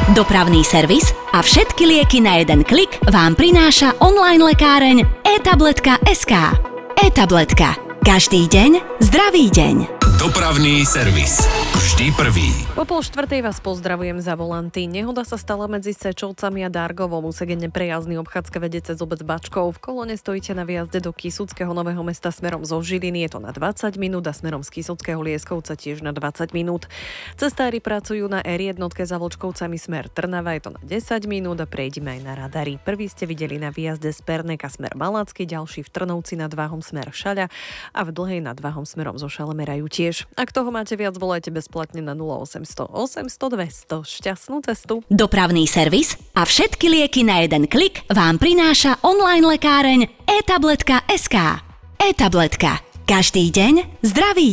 Dopravný servis a všetky lieky na jeden klik vám prináša online lekáreň e-tabletka.sk. E-tabletka. Každý deň zdravý deň. Dopravný servis. Vždy prvý. Po 3:30 vás pozdravujem za volanty. Nehoda sa stala medzi Sečovcami a Dargovom. Úsek je neprejazdný, obchádzka vedie cez obec Bačkov. V kolóne stojíte na výjazde do Kysuckého Nového Mesta smerom zo Žiliny. Je to na 20 minút a smerom z Kysuckého Lieskovca tiež na 20 minút. Cestári pracujú na R1 za Vlčkovcami smer Trnava. Je to na 10 minút a prejdeme aj na radary. Prvý ste videli na výjazde z Perneka smer Malacky, ďalší v Trnovci nad Váhom smer Šaľa a v Dlhej nad Váhom smerom zo Šale merajú tiež. Ak toho máte viac, volajte bezplatne na 0800 800 200. Šťastnú cestu. Dopravný servis a všetky lieky na jeden klik vám prináša online lekáreň e-tabletka.sk. E-tabletka. Každý deň zdravý